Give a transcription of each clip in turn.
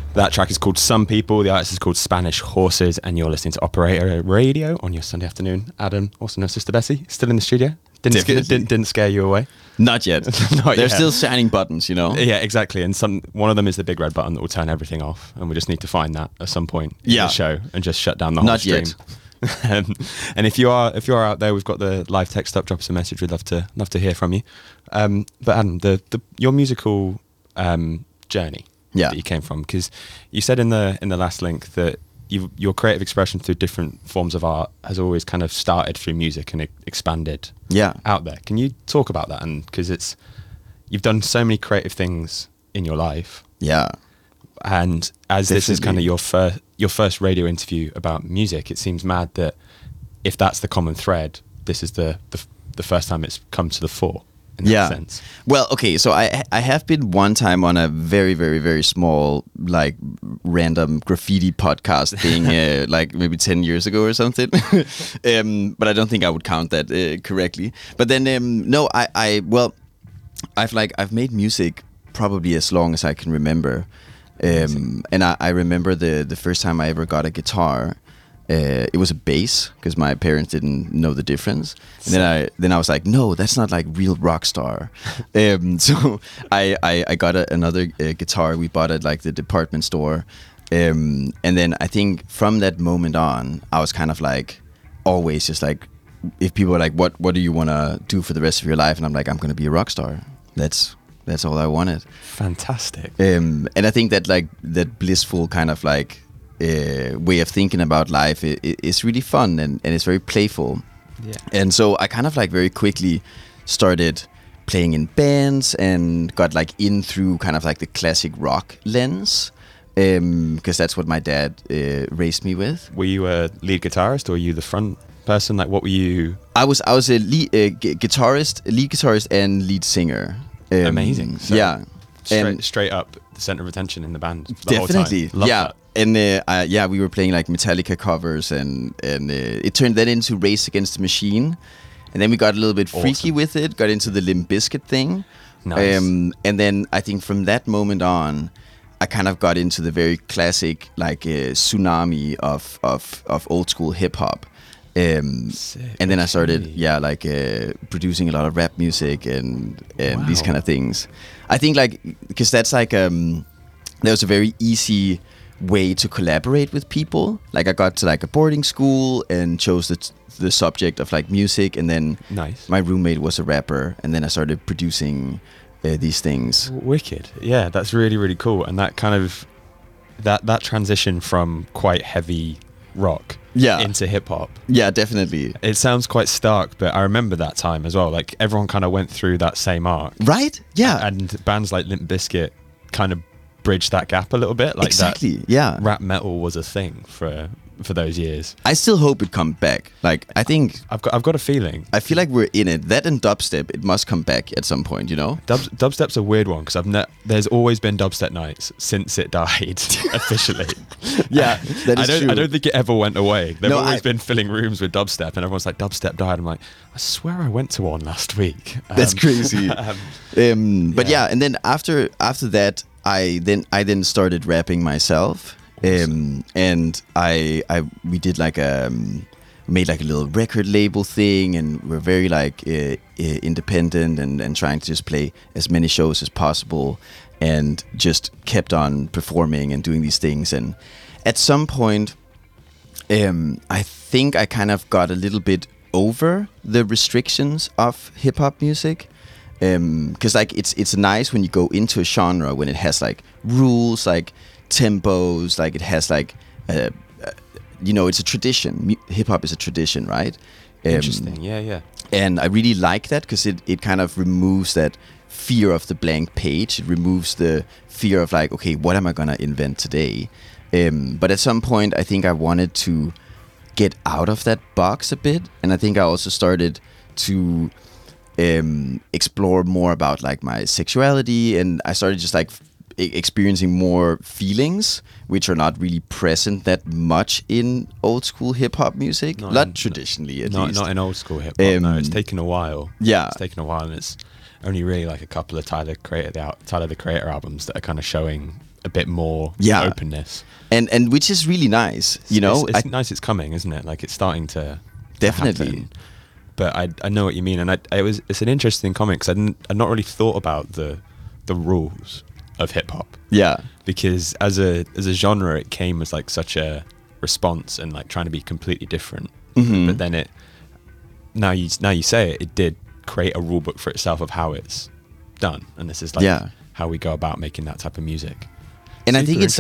That track is called Some People. The artist is called Spanish Horses, and you're listening to Operator Radio on your Sunday afternoon. Adam, also known as Sister Bessie, still in the studio. Didn't scare you away? Not yet. Not They're yet. still shining buttons, you know? Yeah, exactly. And one of them is the big red button that will turn everything off, and we just need to find that at some point in the show and just shut down the whole Not stream. yet. And if you are out there, we've got the live text up. Drop us a message. We'd love to hear from you. But Adam, your musical journey that you came from, because you said in the last link that your creative expression through different forms of art has always kind of started through music and expanded out there. Can you talk about that? And because you've done so many creative things in your life. Yeah. And as this is kind of your first radio interview about music, it seems mad that if that's the common thread, this is the first time it's come to the fore. In that sense. Well, okay, so I have been one time on a very, very, very small, like, random graffiti podcast thing, like maybe 10 years ago or something. But I don't think I would count that correctly. But then, no, I've made music probably as long as I can remember. And I remember the first time I ever got a guitar. It was a bass because my parents didn't know the difference, and then I was like, no, that's not like real rock star. So I got another guitar we bought at like the department store, and then I think from that moment on, I was kind of like always just like, if people are like, what do you want to do for the rest of your life, and I'm like, I'm gonna be a rock star. That's all I wanted. Fantastic. And I think that like that blissful kind of like way of thinking about life is really fun and it's very playful. Yeah. And so I kind of like very quickly started playing in bands and got like in through kind of like the classic rock lens, because that's what my dad raised me with. Were you a lead guitarist or were you the front person? Like, what were you? I was a lead guitarist and lead singer. Amazing. So yeah. Straight up the center of attention in the band. Definitely. Whole time. Love that. And we were playing like Metallica covers, and it turned that into Race Against the Machine, and then we got a little bit freaky with it. Got into the Limp Bizkit thing, nice. And then I think from that moment on, I kind of got into the very classic like tsunami of old school hip hop. And then I started, producing a lot of rap music and these kind of things. I think like because that's like there was a very easy way to collaborate with people. Like I got to like a boarding school and chose the subject of like music, and then my roommate was a rapper, and then I started producing these things. Wicked. Yeah, that's really, really cool. And that kind of that transition from quite heavy rock into hip hop. Yeah, definitely. It sounds quite stark, but I remember that time as well. Like everyone kind of went through that same arc. Right? Yeah. And bands like Limp Bizkit kind of bridged that gap a little bit. Like exactly. Yeah. Rap metal was a thing for those years. I still hope it comes back. Like I think I've got a feeling. I feel like we're in it. That and dubstep, it must come back at some point, you know? Dubstep's a weird one because there's always been dubstep nights since it died officially. Yeah, that is true. I don't think it ever went away. They've always been filling rooms with dubstep, and everyone's like, dubstep died. I'm like, I swear I went to one last week. That's crazy. But yeah, and then after that, I then started rapping myself. Awesome. And we did like made like a little record label thing, and we're very like independent and trying to just play as many shows as possible, and just kept on performing and doing these things. And at some point, I think I kind of got a little bit over the restrictions of hip hop music. Because like it's nice when you go into a genre when it has like rules, like tempos, like it has like it's a tradition. Hip hop is a tradition, right? Interesting. Yeah. And I really like that because it kind of removes that fear of the blank page. It removes the fear of like, okay, what am I gonna invent today? But at some point, I think I wanted to get out of that box a bit, and I think I also started to explore more about like my sexuality, and I started just like experiencing more feelings which are not really present that much in old school hip hop music, not traditionally at least. Not in old school hip hop. No, it's taken a while. Yeah, it's taken a while, and only really like a couple of Tyler the Creator albums that are kind of showing a bit more openness. And which is really nice, you know. It's nice it's coming, isn't it? Like it's starting to definitely happen. But I know what you mean, and it's an interesting comment because I'd not really thought about the rules of hip hop. Yeah, because as a genre, it came as like such a response and like trying to be completely different. But then now you say it did create a rule book for itself of how it's done, and this is like how we go about making that type of music. And I think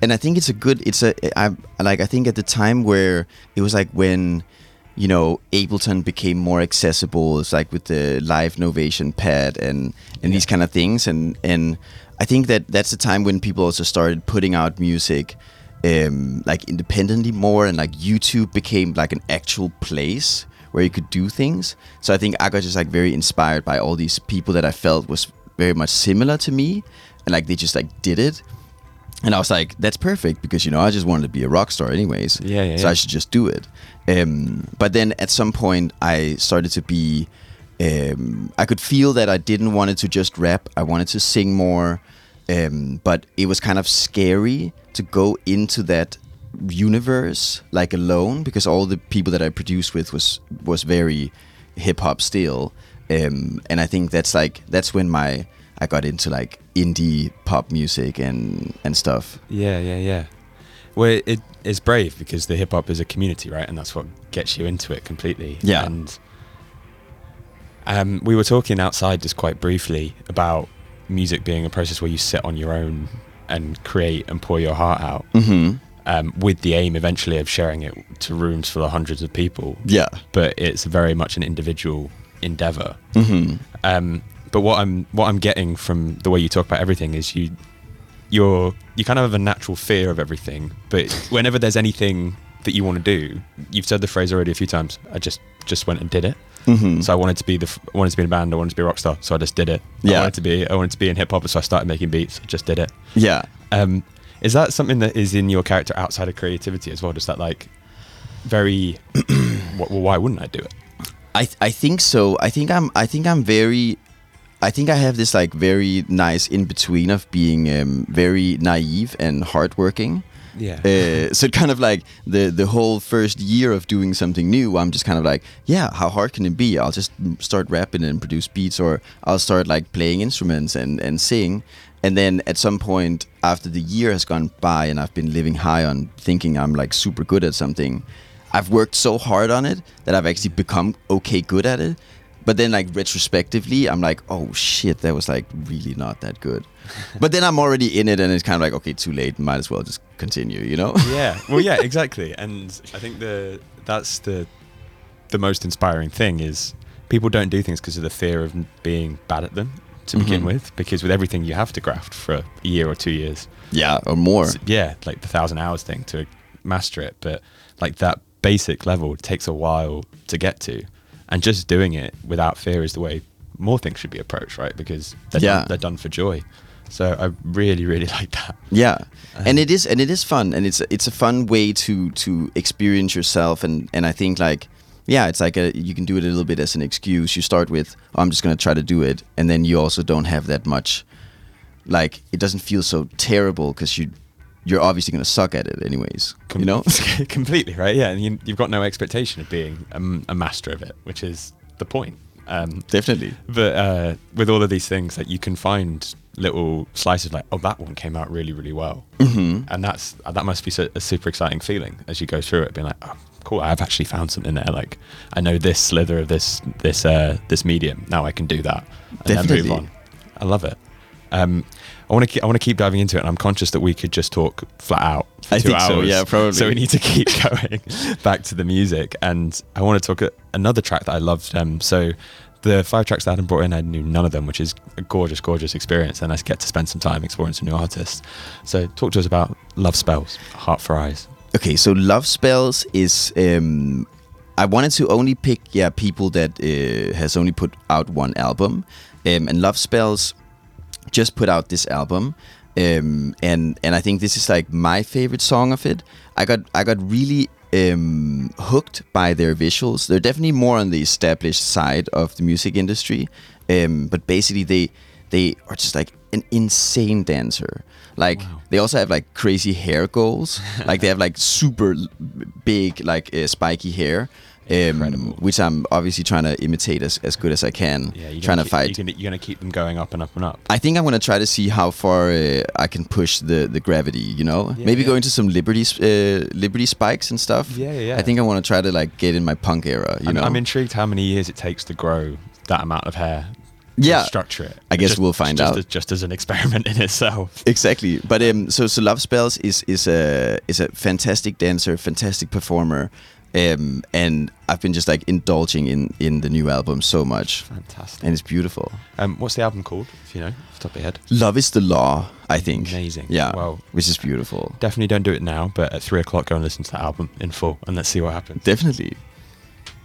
I think at the time where it was like when, you know, Ableton became more accessible, it's like with the Live Novation pad and these kind of things, and I think that's the time when people also started putting out music like independently more, and like YouTube became like an actual place where you could do things. So I think I got just like very inspired by all these people that I felt was very much similar to me, and like they just like did it. And I was like, that's perfect, because, you know, I just wanted to be a rock star anyways. So I should just do it. But then at some point I started to be, I could feel that I didn't want it to just rap. I wanted to sing more. But it was kind of scary to go into that universe like alone, because all the people that I produced with was very hip hop still. And I think that's when I got into like indie pop music and stuff. Yeah. Well, it is brave because the hip hop is a community, right? And that's what gets you into it completely. Yeah. And we were talking outside just quite briefly about music being a process where you sit on your own and create and pour your heart out, with the aim eventually of sharing it to rooms full of hundreds of people. Yeah. But it's very much an individual endeavor. But what I'm getting from the way you talk about everything is you kind of have a natural fear of everything, but whenever there's anything that you want to do, you've said the phrase already a few times, I just went and did it. So I wanted to be in a band, I wanted to be a rock star, so I just did it. I wanted to be in hip hop, so I started making beats, I just did it. Yeah. Is that something that is in your character outside of creativity as well? Just that like very well, why wouldn't I do it? I think so. I think I have this like very nice in between of being very naive and hardworking. Yeah. So it kind of like the whole first year of doing something new, I'm just kind of like, yeah, how hard can it be? I'll just start rapping and produce beats, or I'll start like playing instruments and sing. And then at some point after the year has gone by and I've been living high on thinking I'm like super good at something, I've worked so hard on it that I've actually become okay good at it. But then like retrospectively, I'm like, oh shit, that was like really not that good. But then I'm already in it and it's kind of like, okay, too late, might as well just continue, you know? Yeah, well, yeah, exactly. And I think that's the most inspiring thing is people don't do things because of the fear of being bad at them to begin with, because with everything you have to graft for a year or 2 years. Yeah, or more. So, yeah, like the 1,000 hours thing to master it. But like that basic level takes a while to get to. And just doing it without fear is the way more things should be approached, right? Because they're done for joy. So I really, really like that. Yeah, and it is fun, and it's a fun way to experience yourself, and I think like, yeah, it's like you can do it a little bit as an excuse. You start with, oh, I'm just gonna try to do it, and then you also don't have that much, like it doesn't feel so terrible because you're obviously going to suck at it anyways, you know? Completely, right? Yeah, and you've got no expectation of being a master of it, which is the point. Definitely. But with all of these things, like you can find little slices like, oh, that one came out really, really well. And that must be a super exciting feeling as you go through it, being like, oh, cool, I've actually found something there. Like, I know this slither of this medium. Now I can do that. And Definitely. then move on. I love it. I want to keep diving into it, and I'm conscious that we could just talk flat out for 2 hours. So, yeah, probably. So we need to keep going back to the music, and I want to talk another track that I loved. So the 5 tracks that Adam brought in, I knew none of them, which is a gorgeous, gorgeous experience, and I get to spend some time exploring some new artists. So talk to us about Love Spells, Heart for Eyes. Okay, so Love Spells is I wanted to only pick people that has only put out one album, and Love Spells just put out this album, and I think this is like my favorite song of it. I got really hooked by their visuals. They're definitely more on the established side of the music industry, But basically they are just like an insane dancer. Like they also have like crazy hair goals. Like they have like super big like spiky hair. Which I'm obviously trying to imitate as good as I can. Yeah, trying to fight. You're going to keep them going up and up and up. I think I'm going to try to see how far I can push the gravity. You know, maybe go into some Liberty spikes and stuff. Yeah. I think I want to try to like get in my punk era. You know, I'm intrigued how many years it takes to grow that amount of hair. Structure it. I guess we'll find out. Just as an experiment in itself. Exactly. But so Love Spells is a fantastic dancer, fantastic performer. And I've been just like indulging in the new album so much. Fantastic. And it's beautiful. What's the album called, if you know, off the top of your head? Love is the Law, I think. Amazing. Yeah. Well, which is beautiful. Definitely don't do it now, but at 3 o'clock go and listen to that album in full and let's see what happens. Definitely.